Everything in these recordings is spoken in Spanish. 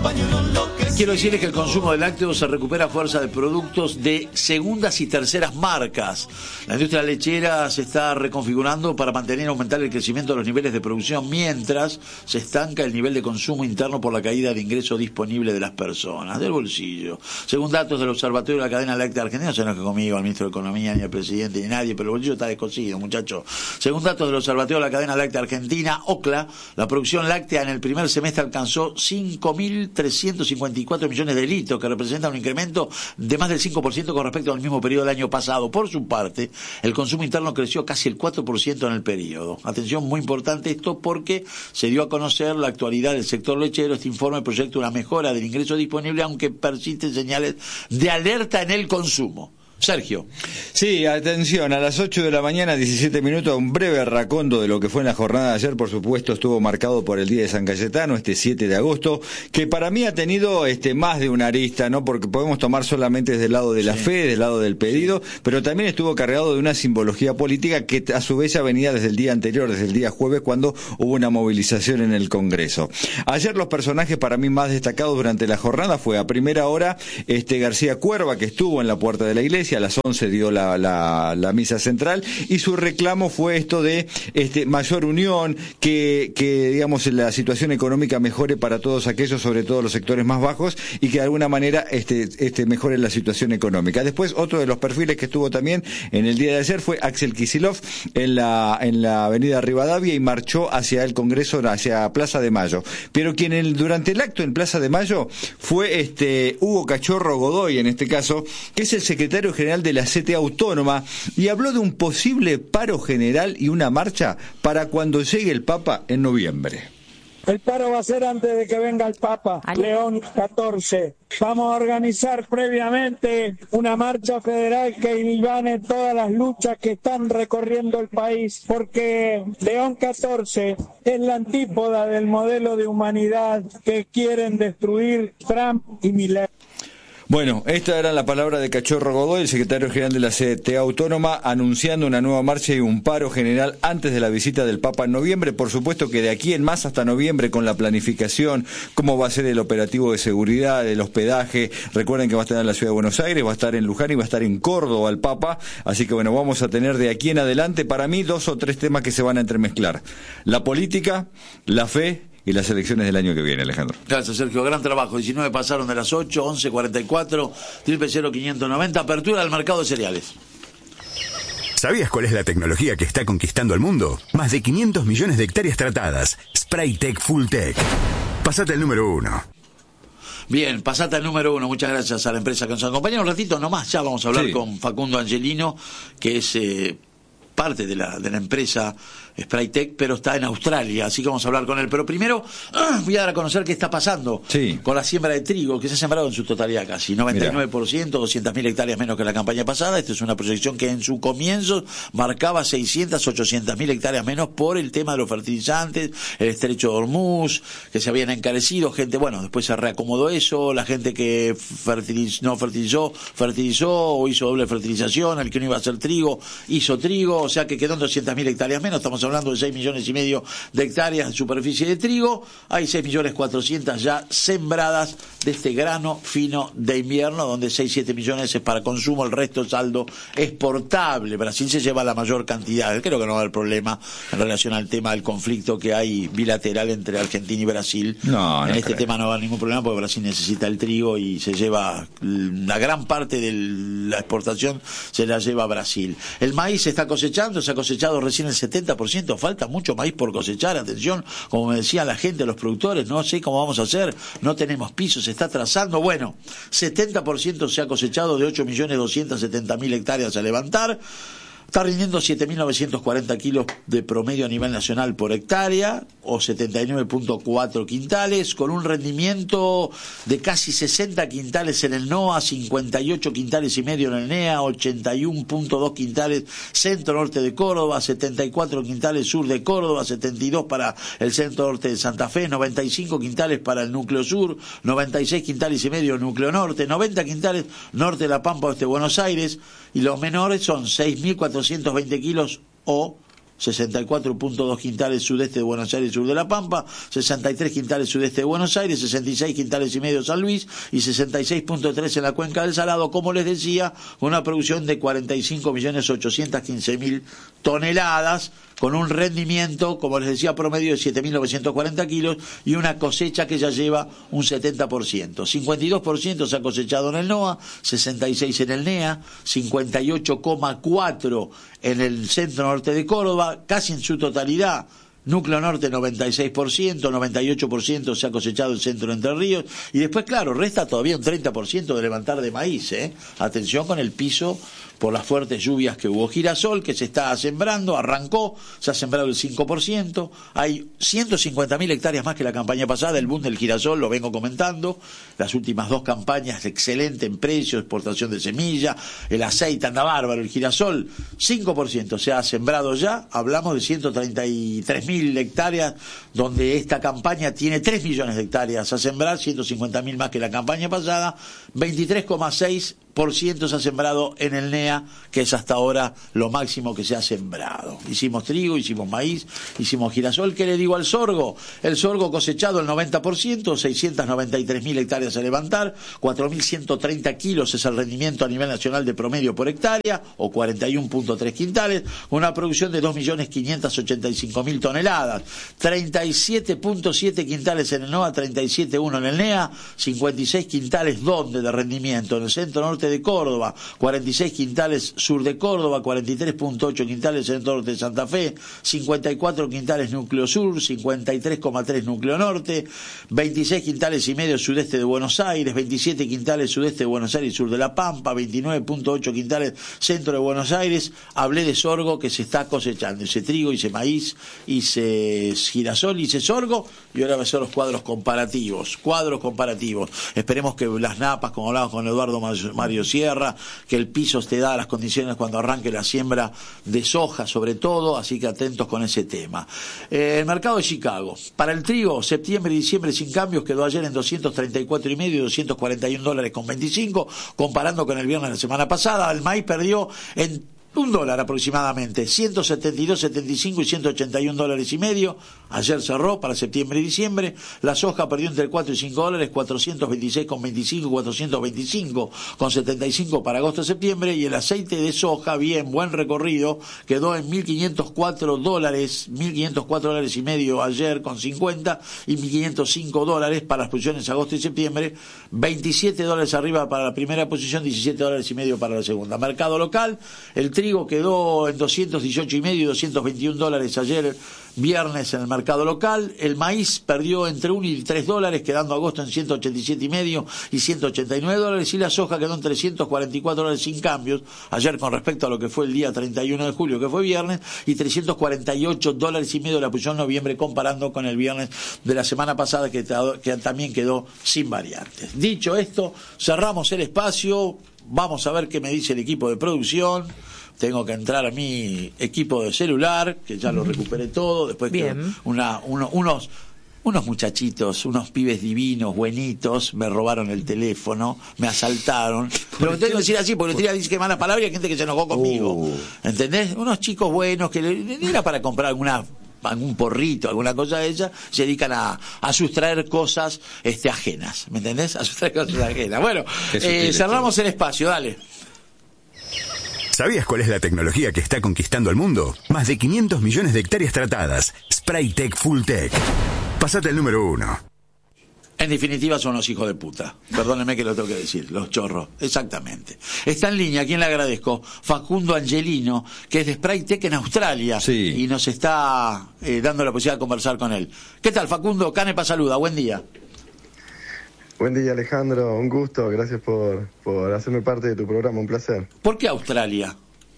Quiero decirles que el consumo de lácteos se recupera a fuerza de productos de segundas y terceras marcas. La industria lechera se está reconfigurando para mantener y aumentar el crecimiento de los niveles de producción mientras se estanca el nivel de consumo interno por la caída de ingreso disponible de las personas, del bolsillo. Según datos del Observatorio de la Cadena Láctea Argentina, no se enoje conmigo, al ministro de Economía, ni al presidente, ni nadie, pero el bolsillo está descosido, muchachos. Según datos del Observatorio de la Cadena Láctea Argentina, OCLA, la producción láctea en el primer semestre alcanzó 5.354 millones de litros, que representa un incremento de más del 5% con respecto al mismo periodo del año pasado. Por su parte, el consumo interno creció casi el 4% en el periodo. Atención, muy importante esto porque se dio a conocer la actualidad del sector lechero. Este informe proyecta una mejora del ingreso disponible, aunque persisten señales de alerta en el consumo. Sergio. Sí, atención, a las 8 de la mañana, 17 minutos, un breve racondo de lo que fue en la jornada de ayer. Por supuesto, estuvo marcado por el Día de San Cayetano, este 7 de agosto, que para mí ha tenido más de una arista, ¿no? Porque podemos tomar solamente desde el lado de la fe, del lado del pedido, pero también estuvo cargado de una simbología política que a su vez ya venía desde el día anterior, desde el día jueves, cuando hubo una movilización en el Congreso. Ayer los personajes para mí más destacados durante la jornada fue a primera hora García Cuerva, que estuvo en la puerta de la iglesia. A las 11 dio la misa central y su reclamo fue esto de mayor unión, que digamos la situación económica mejore para todos aquellos, sobre todo los sectores más bajos, y que de alguna manera mejore la situación económica. Después, otro de los perfiles que estuvo también en el día de ayer fue Axel Kicillof en la avenida Rivadavia, y marchó hacia el Congreso, hacia Plaza de Mayo. Pero quien durante el acto en Plaza de Mayo fue Hugo Cachorro Godoy, en este caso, que es el secretario general de la CTA Autónoma, y habló de un posible paro general y una marcha para cuando llegue el Papa en noviembre. El paro va a ser antes de que venga el Papa León XIV. Vamos a organizar previamente una marcha federal que ilvane todas las luchas que están recorriendo el país, porque León XIV es la antípoda del modelo de humanidad que quieren destruir Trump y Milei. Bueno, esta era la palabra de Cachorro Godoy, el secretario general de la CTA Autónoma, anunciando una nueva marcha y un paro general antes de la visita del Papa en noviembre. Por supuesto que de aquí en más hasta noviembre, con la planificación, cómo va a ser el operativo de seguridad, el hospedaje. Recuerden que va a estar en la ciudad de Buenos Aires, va a estar en Luján y va a estar en Córdoba el Papa. Así que bueno, vamos a tener de aquí en adelante, para mí, 2 o 3 temas que se van a entremezclar: la política, la fe y las elecciones del año que viene, Alejandro. Gracias, Sergio. Gran trabajo. 19 pasaron de las 8, 11:44, 00590. Apertura del mercado de cereales. ¿Sabías cuál es la tecnología que está conquistando el mundo? Más de 500 millones de hectáreas tratadas. Spraytec Fulltech. Pasate el número 1. Bien, pasate al número 1. Muchas gracias a la empresa que nos acompaña. Un ratito nomás, ya vamos a hablar con Facundo Angelino, que es parte de la empresa Spraytec, pero está en Australia, así que vamos a hablar con él. Pero primero voy a dar a conocer qué está pasando con la siembra de trigo, que se ha sembrado en su totalidad casi 99%, 200.000 hectáreas menos que la campaña pasada. Esta es una proyección que en su comienzo marcaba 600, 800.000 hectáreas menos por el tema de los fertilizantes, el estrecho de Hormuz, que se habían encarecido. Gente, bueno, después se reacomodó eso, la gente que no fertilizó o hizo doble fertilización, el que no iba a hacer trigo, hizo trigo, o sea que quedó en 200.000 hectáreas menos. Estamos hablando de 6,5 millones de hectáreas de superficie de trigo. Hay 6.400.000 ya sembradas de este grano fino de invierno, donde 6-7 millones es para consumo, el resto es saldo exportable. Brasil se lleva la mayor cantidad. Creo que no va a haber problema en relación al tema del conflicto que hay bilateral entre Argentina y Brasil. En este tema no va a haber ningún problema, porque Brasil necesita el trigo y se lleva la gran parte de la exportación, se la lleva a Brasil. El maíz se está cosechando, se ha cosechado recién el 70%. Falta mucho maíz por cosechar. Atención, como me decía la gente, los productores, no sé cómo vamos a hacer, no tenemos pisos, se está atrasando. Bueno, 70% se ha cosechado de 8.270.000 hectáreas a levantar. Está rindiendo 7.940 kilos de promedio a nivel nacional por hectárea, o 79.4 quintales, con un rendimiento de casi 60 quintales en el NOA, 58 quintales y medio en el NEA, 81.2 quintales centro-norte de Córdoba, 74 quintales sur de Córdoba, 72 para el centro-norte de Santa Fe, 95 quintales para el núcleo sur, 96 quintales y medio núcleo norte, 90 quintales norte de La Pampa, oeste de Buenos Aires, y los menores son 6.420 kilos o 64.2 quintales sudeste de Buenos Aires y sur de La Pampa, 63 quintales sudeste de Buenos Aires, 66 quintales y medio San Luis y 66.3 en la Cuenca del Salado, como les decía, con una producción de 45.815.000 toneladas, con un rendimiento, como les decía, promedio de 7.940 kilos y una cosecha que ya lleva un 70%. 52% se ha cosechado en el NOA, 66% en el NEA, 58,4% en el centro norte de Córdoba, casi en su totalidad. Núcleo Norte 96%, 98% se ha cosechado el centro de Entre Ríos y después, claro, resta todavía un 30% de levantar de maíz, Atención con el piso por las fuertes lluvias que hubo. Girasol, que se está sembrando, arrancó, se ha sembrado el 5%, hay 150.000 hectáreas más que la campaña pasada, el boom del girasol, lo vengo comentando, las últimas 2 campañas excelente en precio, exportación de semilla, el aceite anda bárbaro, el girasol 5% se ha sembrado ya, hablamos de 133.000 hectáreas, donde esta campaña tiene 3 millones de hectáreas a sembrar, 150.000 más que la campaña pasada, 23,6% se ha sembrado en el NEA, que es hasta ahora lo máximo que se ha sembrado. Hicimos trigo, hicimos maíz, hicimos girasol. ¿Qué le digo al sorgo? El sorgo cosechado el 90%, 693.000 hectáreas a levantar, 4.130 kilos es el rendimiento a nivel nacional de promedio por hectárea, o 41.3 quintales, con una producción de 2.585.000 toneladas, 37.7 quintales en el NOA, 37.1 en el NEA, 56 quintales donde de rendimiento en el centro norte de Córdoba, 46 quintales sur de Córdoba, 43.8 quintales centro norte de Santa Fe, 54 quintales núcleo sur, 53,3 núcleo norte, 26 quintales y medio sudeste de Buenos Aires, 27 quintales sudeste de Buenos Aires y sur de La Pampa, 29.8 quintales centro de Buenos Aires. Hablé de sorgo que se está cosechando, hice trigo, hice maíz, hice girasol, hice sorgo y ahora voy a hacer los cuadros comparativos. Esperemos que las napas, como hablamos con Eduardo Mario Sierra, que el piso te da las condiciones cuando arranque la siembra de soja sobre todo, así que atentos con ese tema. El mercado de Chicago, para el trigo, septiembre y diciembre sin cambios, quedó ayer en 234,5 y $241,25, comparando con el viernes de la semana pasada. El maíz perdió en $1 aproximadamente, 172,75 y $181,5. Ayer cerró para septiembre y diciembre. La soja perdió entre $4 y $5, 426,25 y 425,75 para agosto y septiembre. Y el aceite de soja, bien, buen recorrido, quedó en $1.504, $1.504,5 ayer con 50 y $1.505 para las posiciones agosto y septiembre. $27 arriba para la primera posición, $17,5 para la segunda. Mercado local, el trigo quedó en 218,5 y $221 ayer viernes en el mercado local. El maíz perdió entre $1 y $3, quedando agosto en 187,5 y $189, y la soja quedó en $344 sin cambios ayer con respecto a lo que fue el día 31 de julio, que fue viernes, y $348,5 la posición noviembre, comparando con el viernes de la semana pasada, que también quedó sin variantes. Dicho esto, cerramos el espacio. Vamos a ver qué me dice el equipo de producción. Tengo que entrar a mi equipo de celular, que ya lo recuperé todo. Después que unos muchachitos, unos pibes divinos, buenitos, me robaron el teléfono, me asaltaron. Pero tengo que decir así, porque el día dice que mala palabra y hay gente que se enojó conmigo. ¿Entendés? Unos chicos buenos que era para comprar algún porrito, alguna cosa de ella, se dedican a sustraer cosas ajenas. ¿Me entendés? A sustraer cosas ajenas. Bueno, cerramos el espacio, dale. ¿Sabías cuál es la tecnología que está conquistando el mundo? Más de 500 millones de hectáreas tratadas. Spraytec Fulltech. Pasate el número 1. En definitiva son los hijos de puta. Perdónenme que lo tengo que decir, los chorros. Exactamente. Está en línea, a quien le agradezco, Facundo Angelino, que es de Spraytec en Australia. Sí. Y nos está dando la posibilidad de conversar con él. ¿Qué tal, Facundo? Canepa saluda, buen día. Buen día, Alejandro, un gusto, gracias por hacerme parte de tu programa, un placer. ¿Por qué Australia?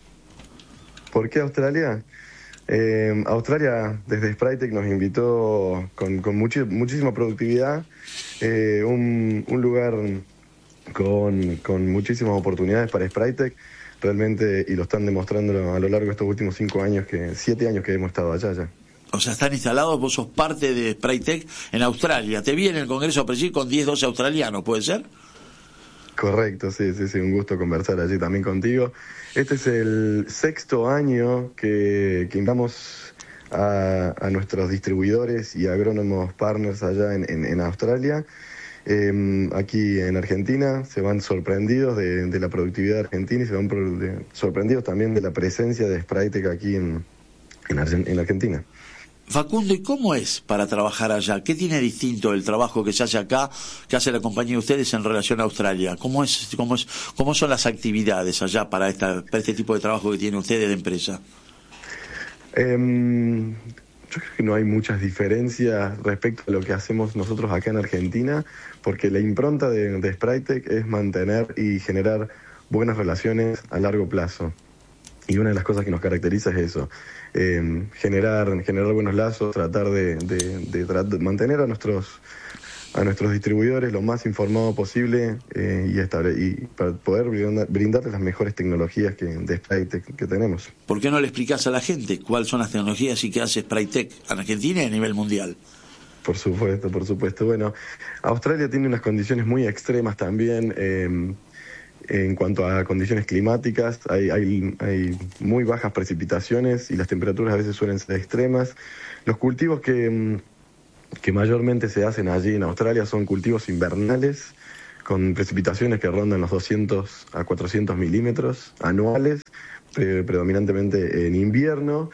¿Por qué Australia? Australia, desde Spraytec, nos invitó con muchísima productividad, un lugar con muchísimas oportunidades para Spraytec, realmente, y lo están demostrando a lo largo de estos últimos 7 años que hemos estado allá ya. O sea, están instalados, vos sos parte de Spraytec en Australia. Te vi en el Congreso a presidir con 10, 12 australianos, ¿puede ser? Correcto, sí, un gusto conversar allí también contigo. Este es el 6º año que invitamos a nuestros distribuidores y agrónomos partners allá en Australia. Aquí en Argentina se van sorprendidos de la productividad argentina y se van sorprendidos también de la presencia de Sprytek aquí en Argentina. Facundo, ¿y cómo es para trabajar allá? ¿Qué tiene distinto el trabajo que se hace acá, que hace la compañía de ustedes en relación a Australia? ¿Cómo son las actividades allá para este tipo de trabajo que tienen ustedes de empresa? Yo creo que no hay muchas diferencias respecto a lo que hacemos nosotros acá en Argentina, porque la impronta de Sprytek es mantener y generar buenas relaciones a largo plazo. Y una de las cosas que nos caracteriza es eso, generar buenos lazos, tratar de mantener a nuestros distribuidores lo más informados posible y para poder brindarles las mejores tecnologías de Sprytek que tenemos. ¿Por qué no le explicás a la gente cuáles son las tecnologías y qué hace Sprytek en Argentina y a nivel mundial? Por supuesto. Bueno, Australia tiene unas condiciones muy extremas también. En cuanto a condiciones climáticas, hay muy bajas precipitaciones y las temperaturas a veces suelen ser extremas. Los cultivos que mayormente se hacen allí en Australia son cultivos invernales, con precipitaciones que rondan los 200 a 400 milímetros anuales, predominantemente en invierno.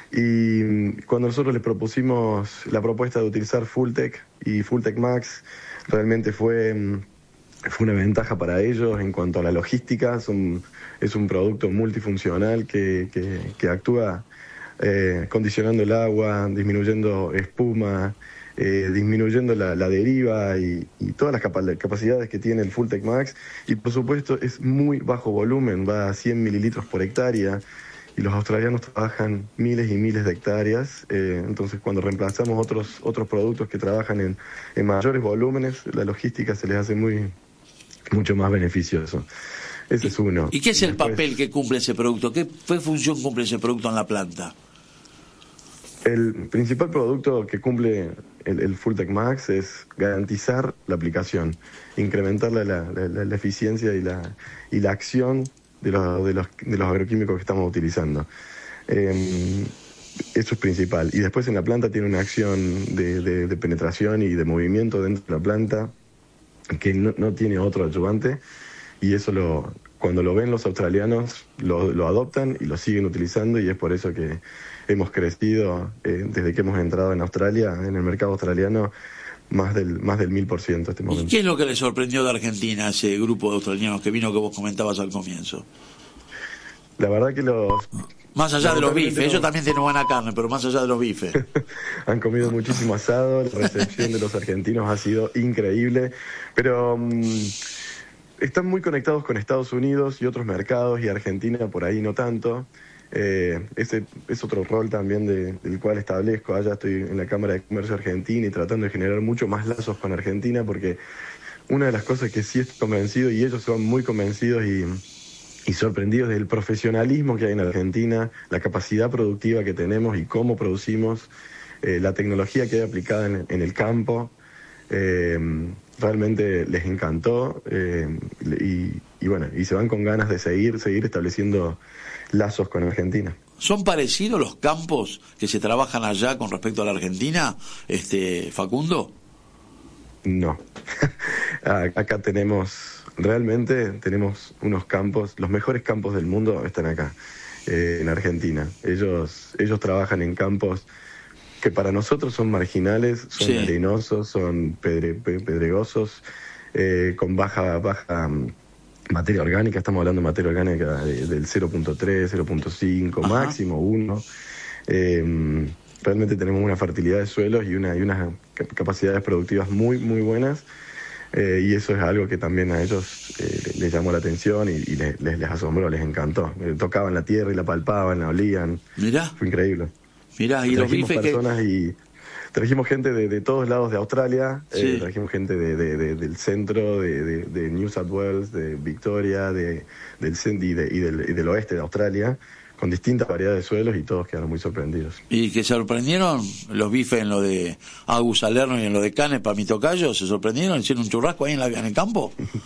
Y cuando nosotros les propusimos la propuesta de utilizar Fulltech y Fulltech Max, realmente fue una ventaja para ellos en cuanto a la logística. Es un producto multifuncional que actúa condicionando el agua, disminuyendo espuma, disminuyendo la deriva y todas las capacidades que tiene el Fulltech Max. Y por supuesto es muy bajo volumen, va a 100 mililitros por hectárea. Y los australianos trabajan miles y miles de hectáreas, entonces cuando reemplazamos otros productos que trabajan en mayores volúmenes, la logística se les hace mucho más beneficioso. Ese es uno. ¿Y qué es el papel que cumple ese producto? ¿Qué función cumple ese producto en la planta? El principal producto que cumple el Fulltech Max es garantizar la aplicación, incrementar la eficiencia y la acción de los agroquímicos que estamos utilizando. Eso es principal. Y después en la planta tiene una acción de penetración y de movimiento dentro de la planta que no tiene otro ayudante, y eso cuando lo ven los australianos lo adoptan y lo siguen utilizando, y es por eso que hemos crecido desde que hemos entrado en Australia, en el mercado australiano, más del 1000% este momento. ¿Y qué es lo que le sorprendió de Argentina a ese grupo de australianos que vino, que vos comentabas al comienzo? La verdad que más allá de los bifes, ellos también tienen buena carne, pero más allá de los bifes. Han comido muchísimo asado, la recepción de los argentinos ha sido increíble, pero están muy conectados con Estados Unidos y otros mercados, y Argentina por ahí no tanto. Ese es otro rol también del cual establezco. Allá estoy en la Cámara de Comercio Argentina y tratando de generar mucho más lazos con Argentina, porque una de las cosas que sí estoy convencido, y ellos son muy convencidos y sorprendidos del profesionalismo que hay en Argentina, la capacidad productiva que tenemos y cómo producimos, la tecnología que hay aplicada en el campo. Realmente les encantó, y se van con ganas de seguir estableciendo lazos con Argentina. ¿Son parecidos los campos que se trabajan allá con respecto a la Argentina, Facundo? No. Acá realmente tenemos unos campos, los mejores campos del mundo están acá, en Argentina. Ellos trabajan en campos que para nosotros son marginales, son arenosos, son pedregosos, con baja materia orgánica. Estamos hablando de materia orgánica del 0.3, 0.5, máximo 1. Realmente tenemos una fertilidad de suelos y unas capacidades productivas muy, muy buenas. Y eso es algo que también a ellos les llamó la atención y les asombró, les encantó. Tocaban la tierra y la palpaban, la olían. Mirá. Fue increíble. Mirá, y los bifes y trajimos gente de todos lados de Australia, trajimos gente del centro, de New South Wales, de Victoria, del oeste de Australia, con distintas variedades de suelos, y todos quedaron muy sorprendidos. ¿Y que se sorprendieron los bifes en lo de Agus Salerno y en lo de Canes para mi tocayo? ¿Se sorprendieron? ¿Hicieron un churrasco ahí en el campo?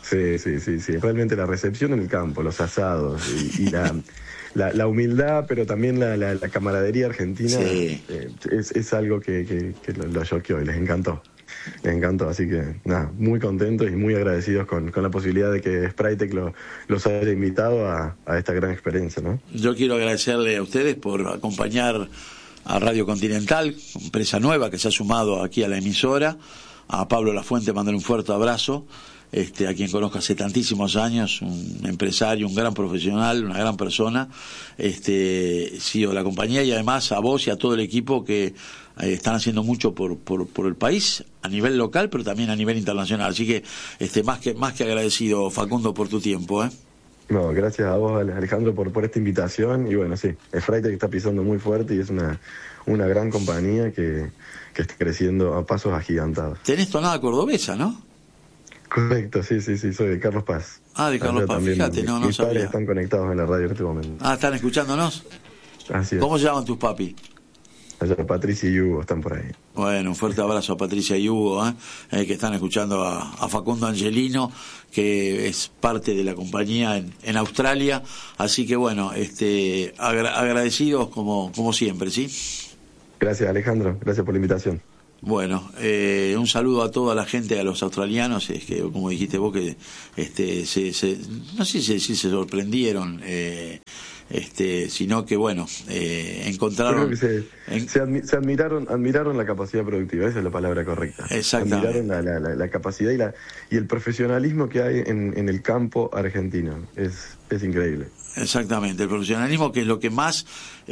Sí. Realmente la recepción en el campo, los asados y la humildad, pero también la camaradería argentina, sí. Es algo que lo choqueó y les encantó. Así que nada, muy contentos y muy agradecidos con la posibilidad de que Sprytek los haya invitado a esta gran experiencia, ¿no? Yo quiero agradecerle a ustedes por acompañar a Radio Continental, empresa nueva que se ha sumado aquí a la emisora. A Pablo Lafuente mandarle un fuerte abrazo, a quien conozco hace tantísimos años, un empresario, un gran profesional, una gran persona, CEO de la compañía, y además a vos y a todo el equipo que están haciendo mucho por el país a nivel local, pero también a nivel internacional. Así que más que agradecido, Facundo, por tu tiempo. No, gracias a vos, Alejandro, por esta invitación. Y bueno, sí, Sprytek está pisando muy fuerte y es una gran compañía que está creciendo a pasos agigantados. Tenés tonada cordobesa, ¿no? Correcto, sí, soy de Carlos Paz. Ah, de Carlos Paz, fíjate, no mis sabía. Mis padres están conectados en la radio en este momento. Ah, ¿están escuchándonos? Así es. ¿Cómo se llaman tus papis? Allá Patricia y Hugo están por ahí. Bueno, un fuerte abrazo a Patricia y Hugo, que están escuchando a Facundo Angelino, que es parte de la compañía en Australia. Así que bueno, agradecidos como siempre, ¿sí? Gracias, Alejandro, gracias por la invitación. Bueno, un saludo a toda la gente, a los australianos, que como dijiste vos, que no sé si se sorprendieron, sino que bueno, encontraron. Creo que se admiraron la capacidad productiva, esa es la palabra correcta. Exactamente. Admiraron la capacidad y el profesionalismo que hay en el campo argentino. Es increíble. Exactamente, el profesionalismo, que es lo que más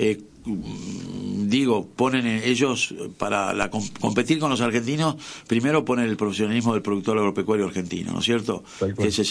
ponen ellos para competir con los argentinos. Primero ponen el profesionalismo del productor agropecuario argentino, ¿no es cierto? Que ese es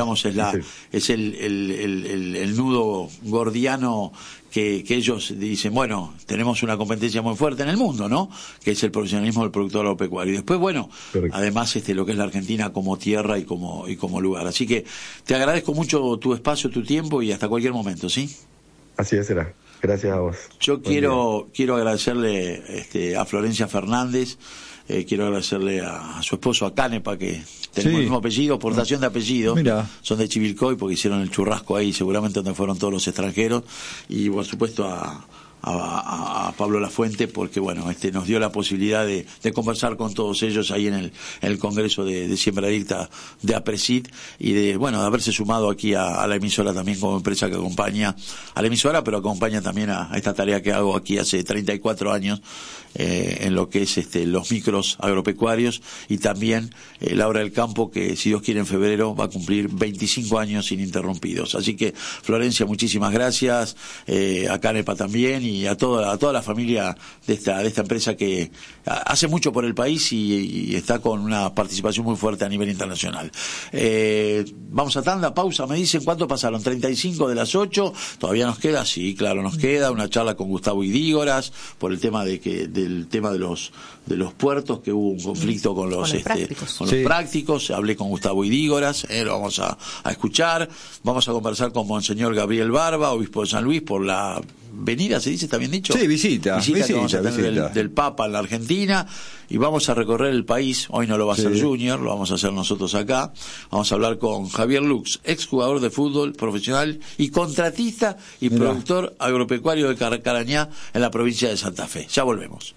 el nudo gordiano que ellos dicen, bueno, tenemos una competencia muy fuerte en el mundo, ¿no? Que es el profesionalismo del productor agropecuario. Y después, bueno, correcto. Además lo que es la Argentina como tierra y como lugar. Así que te agradezco mucho tu espacio, tu tiempo y hasta cualquier momento, ¿sí? Así es, será. Gracias a vos. Yo quiero agradecerle a Florencia Fernández, quiero agradecerle a su esposo, a Canepa, que tenemos el mismo apellido, portación de apellido. Mira. Son de Chivilcoy porque hicieron el churrasco ahí, seguramente donde fueron todos los extranjeros. Y por supuesto a Pablo Lafuente, porque bueno, nos dio la posibilidad de conversar con todos ellos ahí en el Congreso de Siembra Directa de APRESID, y de haberse sumado aquí a la emisora también como empresa que acompaña a la emisora, pero acompaña también a esta tarea que hago aquí hace 34 años, en lo que es los micros agropecuarios, y también la hora del campo, que si Dios quiere en febrero va a cumplir 25 años ininterrumpidos. Así que Florencia, muchísimas gracias, a Canepa también, y a toda la familia de esta empresa que hace mucho por el país y está con una participación muy fuerte a nivel internacional. Vamos a tanda, pausa, me dicen cuánto pasaron, 35 de las 8, todavía nos queda, sí, claro, nos queda una charla con Gustavo Idígoras por el tema del tema de los puertos, que hubo un conflicto con los prácticos. Hablé con Gustavo Idígoras, lo vamos a escuchar. Vamos a conversar con Monseñor Gabriel Barba, obispo de San Luis, por la venida, ¿se dice? ¿Está bien dicho? Sí, visita que vamos a tener del Papa en la Argentina, y vamos a recorrer el país. Hoy no lo va a hacer Junior, lo vamos a hacer nosotros acá. Vamos a hablar con Javier Lux, exjugador de fútbol profesional y contratista y productor agropecuario de Carcarañá, en la provincia de Santa Fe. Ya volvemos.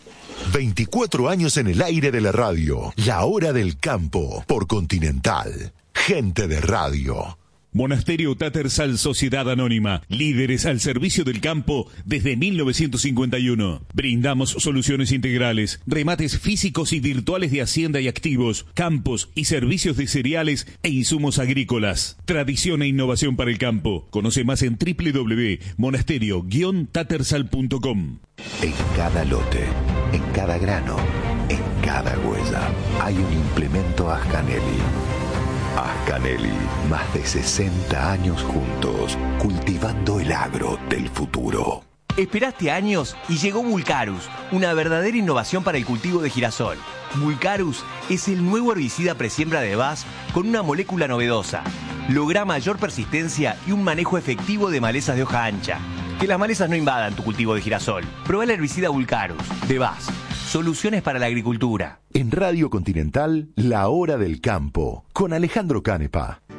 24 años en el aire de la radio, la hora del campo, por Continental. Gente de radio. Monasterio Tattersall Sociedad Anónima, líderes al servicio del campo desde 1951. Brindamos soluciones integrales, remates físicos y virtuales de hacienda y activos, campos y servicios de cereales e insumos agrícolas. Tradición e innovación para el campo. Conoce más en www.monasterio-tattersall.com. En cada lote, en cada grano, en cada huella, hay un implemento Ascanelli. Ascanelli, más de 60 años juntos, cultivando el agro del futuro. Esperaste años y llegó Mulcarus, una verdadera innovación para el cultivo de girasol. Mulcarus es el nuevo herbicida presiembra de Bass con una molécula novedosa. Logra mayor persistencia y un manejo efectivo de malezas de hoja ancha. Que las malezas no invadan tu cultivo de girasol. Probá el herbicida Mulcarus de Bass. Soluciones para la agricultura. En Radio Continental, La Hora del Campo, con Alejandro Canepa.